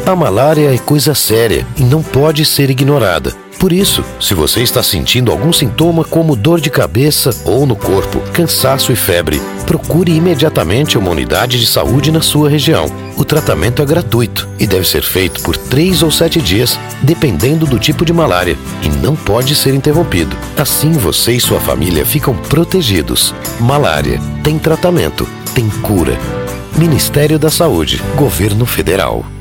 A malária é coisa séria e não pode ser ignorada. Por isso, se você está sentindo algum sintoma como dor de cabeça ou no corpo, cansaço e febre, procure imediatamente uma unidade de saúde na sua região. O tratamento é gratuito e deve ser feito por 3 ou 7 dias, dependendo do tipo de malária, e não pode ser interrompido. Assim você e sua família ficam protegidos. Malária tem tratamento, tem cura. Ministério da Saúde, Governo Federal.